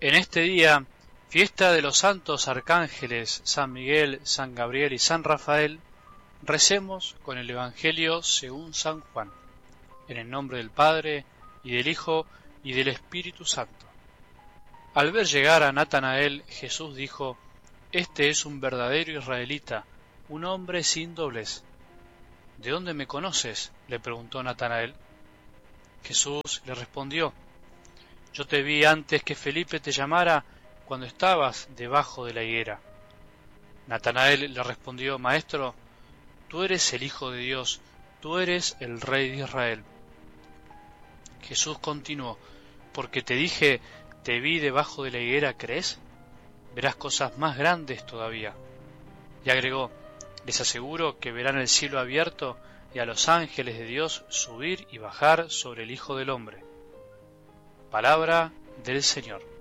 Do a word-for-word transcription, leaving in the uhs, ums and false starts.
En este día, fiesta de los santos arcángeles San Miguel, San Gabriel y San Rafael, recemos con el Evangelio según San Juan, en el nombre del Padre, y del Hijo, y del Espíritu Santo. Al ver llegar a Natanael, Jesús dijo: «Este es un verdadero israelita, un hombre sin doblez». «¿De dónde me conoces?», le preguntó Natanael. Jesús le respondió: «Yo te vi antes que Felipe te llamara, cuando estabas debajo de la higuera». Natanael le respondió: «Maestro, tú eres el Hijo de Dios, tú eres el Rey de Israel». Jesús continuó: «Porque te dije, te vi debajo de la higuera, ¿crees? Verás cosas más grandes todavía». Y agregó: «Les aseguro que verán el cielo abierto y a los ángeles de Dios subir y bajar sobre el Hijo del Hombre». Palabra del Señor.